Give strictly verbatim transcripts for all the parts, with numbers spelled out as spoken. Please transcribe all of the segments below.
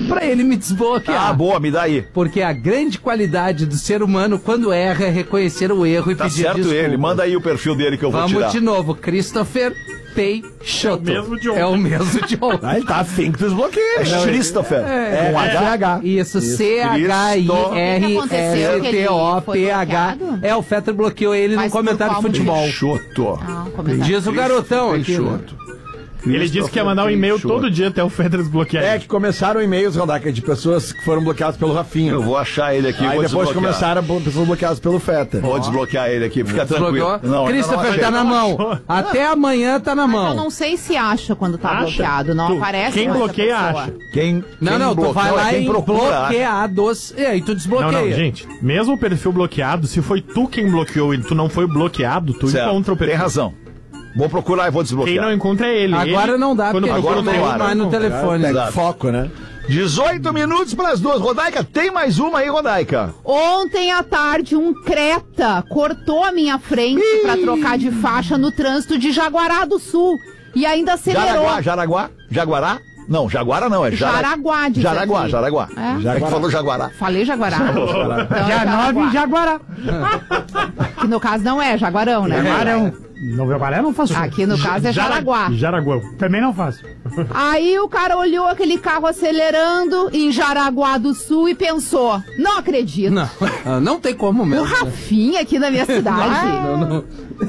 pra ele me desbloquear. Ah, boa, me dá aí. Porque a grande qualidade do ser humano, quando erra, é reconhecer o erro e tá pedir certo desculpas. ele, manda aí o perfil dele que eu Vamos vou tirar. Vamos de novo, Christopher Peixoto. É o mesmo de ontem. É o mesmo de ontem. Ah, ele tá afim que tu desbloqueia. É Christopher. É, com é, H. Isso, C H I R S T O P H. É, o Fetter bloqueou ele Mas num comentário de por qual futebol. Peixoto. Ah, um comentário. Diz o garotão aqui, né? Ele disse que ia mandar um e-mail todo dia até o Fetter desbloquear. É que começaram e-mails, Rodaca, de pessoas que foram bloqueadas pelo Rafinha. Eu vou achar ele aqui. Aí vou depois desbloquear. começaram pessoas bloqueadas pelo Fetter. Vou desbloquear ele aqui, fica tranquilo. Não, Christopher, tá na mão. Até amanhã tá na mão. Eu não sei se acha quando tá Acha? bloqueado. Não Tu, aparece. quem essa bloqueia, pessoa. Quem, acha. Não, quem não, tu bloqueia, vai lá quem em procura, bloqueados e aí tu desbloqueia. Não, não, gente. Mesmo o perfil bloqueado, se foi tu quem bloqueou e tu não foi bloqueado, tu certo. encontra o perfil. Tem razão. Vou procurar e vou desbloquear. Quem não encontra é ele. Agora ele, não dá, quando porque agora agora não não dá. mais no telefone. Pega Exato. foco, né? dezoito minutos para as duas. Rodaica, tem mais uma aí, Rodaica? Ontem à tarde, um Creta cortou a minha frente pra trocar de faixa no trânsito de Jaguará do Sul. E ainda acelerou. Jaraguá, Jaraguá, Jaguará? Não, Jaguara não, é Jara... Jaraguá, diz Jaraguá, aqui. Jaraguá. É? Já que falou Jaguará. Falei Jaguará. Então, Dia nove em Jaguará. Que no caso não é Jaguarão, né? Jaguarão. No Jaguará eu não faço. Aqui no caso é Jaraguá. Jaraguá. Também não faço. Aí o cara olhou aquele carro acelerando em Jaraguá do Sul e pensou, não acredito. Não, não tem como O mesmo. Rafinha aqui na minha cidade. Não, não.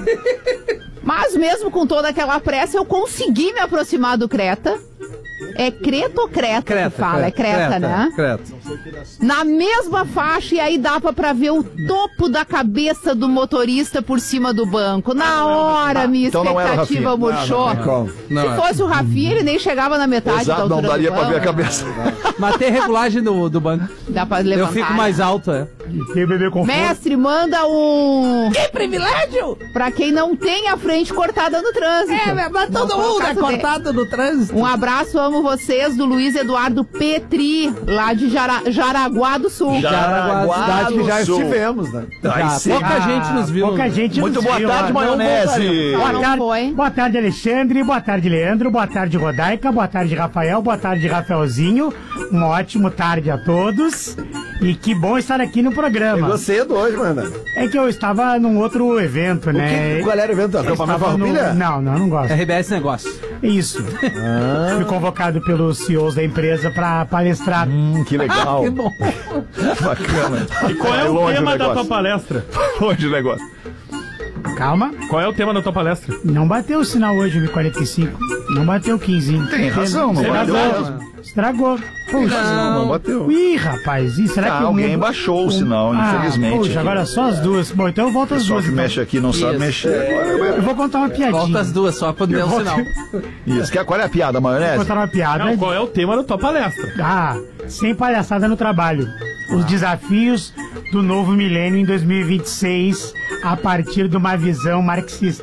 Mas mesmo com toda aquela pressa, eu consegui me aproximar do Creta. É Creta ou Creta, Creta, que fala? Creta, é Creta, Creta, né? Creta. Na mesma faixa, e aí dava pra ver o topo da cabeça do motorista por cima do banco. Na hora, minha Então não era o expectativa Rafinha. murchou. Não, não tem como. Não, Se é. fosse o Rafinha, ele nem chegava na metade da Exato, altura não daria do pra ver a banco. cabeça. Mas tem regulagem do, do banco. Dá pra levantar. Eu fico né? mais alto, é. Tem o bebê conforto. Mestre, manda um... Que privilégio! Pra quem não tem a frente cortada no trânsito. É, mas Não todo foi o mundo é caso dele. cortado no trânsito. Um abraço, amo vocês, do Luiz Eduardo Petri, lá de Jara- Jaraguá do Sul. Jaraguá, Cidade que já do Sul. estivemos, né? Aí Já, sim. pouca Ah, gente nos viu. Pouca gente Muito nos boa viu, tarde, ó. maionese. Boa Não tarde, foi. boa tarde, Alexandre. Boa tarde, Leandro. Boa tarde, Rodaica. Boa tarde, Rafael. Boa tarde, Rafaelzinho. Uma ótima tarde a todos. E que bom estar aqui no programa. Chegou cedo hoje, mano. É que eu estava num outro evento, O né? que, qual era o evento? Eu Acampamento estava no- Farroupilha? Não, não, não gosto. R B S Negócio. Isso. Fui convocado pelos C E Os da empresa para palestrar. Hum, que legal. Que bom. Bacana. E qual é Vai o longe tema da tua negócio. palestra? Longe o negócio. Calma, Qual é o tema da tua palestra? não bateu o sinal hoje, o quarenta e cinco. Não bateu o quinze. Tem razão, não Estragou. bateu. Estragou. Poxa. Não, não bateu. Ih, rapaz, e será Ah, que o alguém mundo- baixou o sinal, Ah, infelizmente. Poxa, agora só as duas. Bom, então eu volto O às pessoal duas. que então. mexe aqui não sabe Isso. mexer. Eu vou contar uma piadinha. Volta as duas só quando der o vou- sinal. Isso. Quer- Qual é a piada, Vou maionese? contar uma piada. Não, qual é o tema da tua palestra? Ah, sem palhaçada no trabalho. Os desafios do novo milênio em dois mil e vinte e seis a partir de uma visão marxista.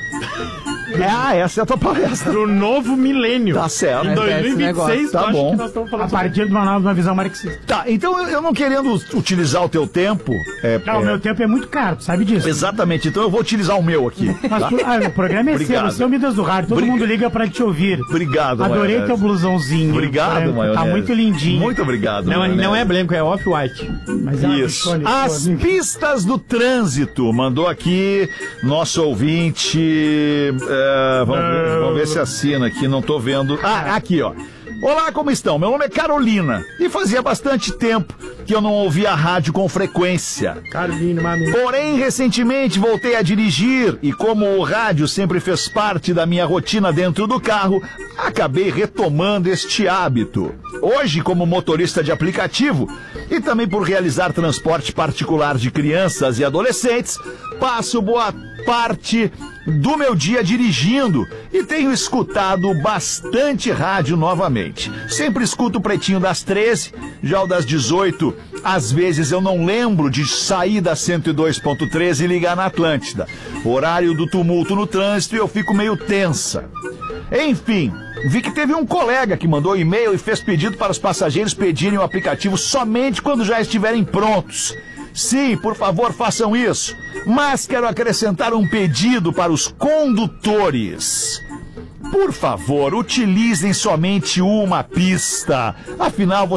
É, ah, essa é a tua palestra. Pro novo milênio. Tá certo. Em É, dois mil e vinte e seis, esse negócio. tu Tá acha bom. que nós estamos A falando sobre... partir de uma nova uma visão marxista. Tá, então eu eu não querendo utilizar o teu tempo. É, Não, o é, meu tempo é muito caro, tu sabe disso. Exatamente, então eu vou utilizar o meu aqui. Mas tá? tu- ah, o programa é Obrigado. seu, você é o Midas do Rádio, todo Obrig- mundo liga pra te ouvir. Obrigado, Adorei maionese. teu blusãozinho. Obrigado, branco, maionese. Tá muito lindinho. Muito obrigado. Não, maionese. não é branco, é off-white. Mas é uma Isso. bichone, As pô, pistas do trânsito. Mandou aqui nosso ouvinte. é, vamos, ver, vamos ver se assina aqui, não tô vendo. Ah, aqui, ó. Olá, como estão? Meu nome é Carolina e fazia bastante tempo que eu não ouvia a rádio com frequência. Carolina, Manu. Porém, recentemente voltei a dirigir e como o rádio sempre fez parte da minha rotina dentro do carro, acabei retomando este hábito. Hoje, como motorista de aplicativo e também por realizar transporte particular de crianças e adolescentes, passo boa parte do meu dia dirigindo e tenho escutado bastante rádio novamente. Sempre escuto o Pretinho das treze, já o das dezoito, às vezes eu não lembro de sair da cento e dois ponto treze e ligar na Atlântida. Horário do tumulto no trânsito e eu fico meio tensa. Enfim, vi que teve um colega que mandou e-mail e fez pedido para os passageiros pedirem o aplicativo somente quando já estiverem prontos. Sim, por favor, façam isso. Mas quero acrescentar um pedido para os condutores. Por favor, utilizem somente uma pista. Afinal,